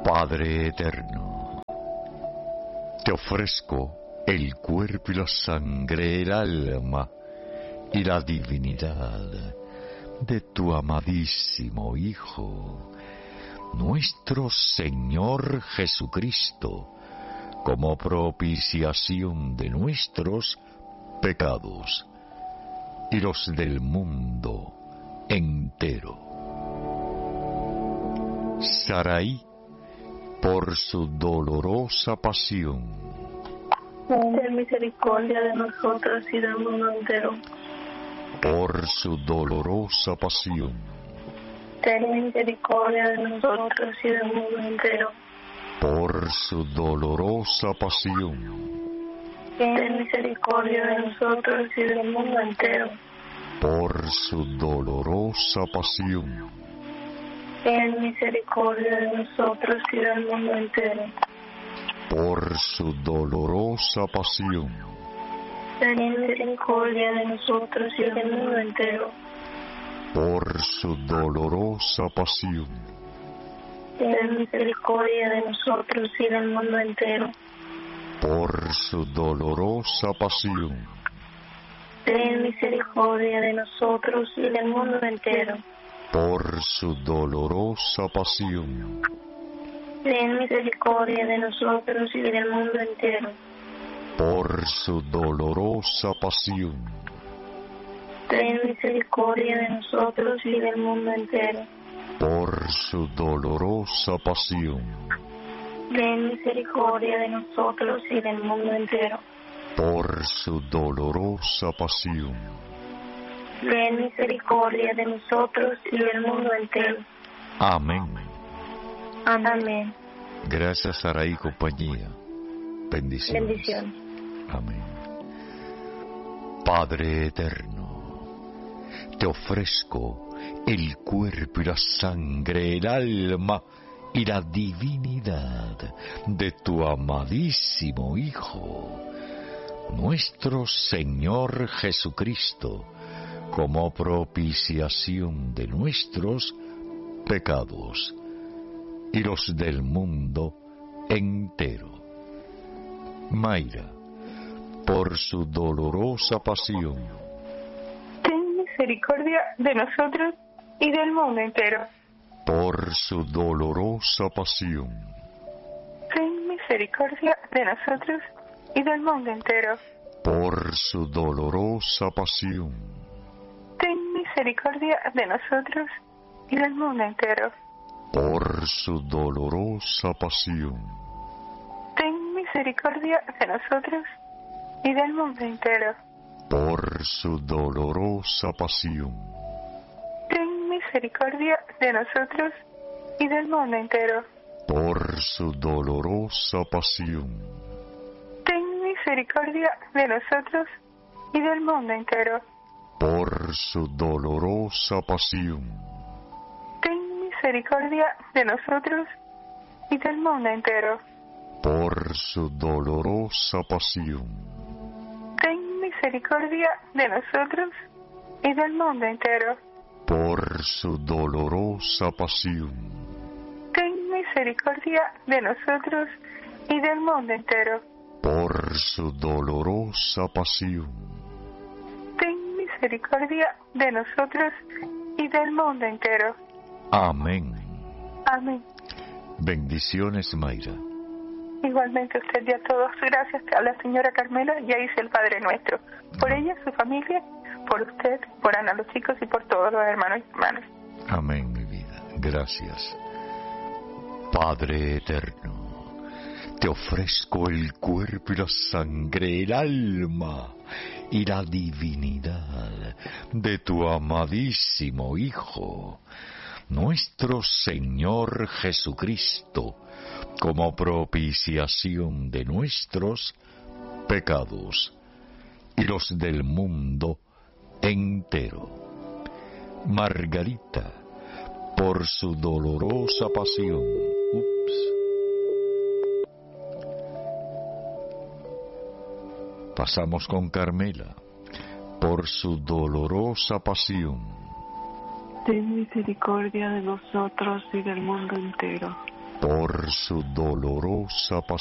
Padre eterno, te ofrezco el cuerpo y la sangre, el alma y la divinidad de tu amadísimo Hijo, nuestro Señor Jesucristo, como propiciación de nuestros pecados y los del mundo entero. Sarai, por su dolorosa pasión, ten misericordia de nosotros y del mundo entero. Por su dolorosa pasión, ten misericordia de nosotros y del mundo entero. Por su dolorosa pasión, ten misericordia de nosotros y del mundo entero. Por su dolorosa pasión, ten misericordia de nosotros y del mundo entero. Por su dolorosa pasión, ten misericordia de nosotros y del mundo entero. Por su dolorosa pasión, ten misericordia de nosotros y del mundo entero. Por su dolorosa pasión, ten misericordia de nosotros y del mundo entero. Por su dolorosa pasión, ten misericordia de nosotros y del mundo entero. Por su dolorosa pasión, ten misericordia de nosotros y del mundo entero. Por su dolorosa pasión, ten misericordia de nosotros y del mundo entero. Por su dolorosa pasión, ten misericordia de nosotros y del mundo entero. Amén. Amén. Gracias, Sarai y compañía. Bendiciones. Bendiciones. Amén. Padre eterno, te ofrezco el cuerpo y la sangre, el alma y la divinidad de tu amadísimo Hijo, nuestro Señor Jesucristo, como propiciación de nuestros pecados y los del mundo entero. Mayra, por su dolorosa pasión, ten misericordia de nosotros y del mundo entero. Por su dolorosa pasión, ten misericordia de nosotros y del mundo entero. Por su dolorosa pasión, ten misericordia de nosotros y del mundo entero. Por su dolorosa pasión, ten misericordia de nosotros y del mundo entero. Por su dolorosa pasión, ten misericordia de nosotros y del mundo entero. Por su dolorosa pasión, ten misericordia de nosotros y del mundo entero. Por su dolorosa pasión, ten misericordia de nosotros y del mundo entero. Por su dolorosa pasión, ten misericordia de nosotros y del mundo entero. Por su dolorosa pasión, ten misericordia de nosotros y del mundo entero. Por su dolorosa pasión, ten misericordia de nosotros y del mundo entero. Amén. Amén. Bendiciones, Mayra. Igualmente usted y a todos, gracias. Te habla señora Carmela, ya hice el Padre Nuestro. Por ella, su familia, por usted, por Ana, los chicos y por todos los hermanos y hermanas. Amén, mi vida. Gracias. Padre eterno, te ofrezco el cuerpo y la sangre, el alma y la divinidad de tu amadísimo Hijo, nuestro Señor Jesucristo, como propiciación de nuestros pecados y los del mundo entero. Margarita, por su dolorosa pasión. Pasamos con Carmela, por su dolorosa pasión. Ten misericordia de nosotros y del mundo entero. por su dolorosa pasión,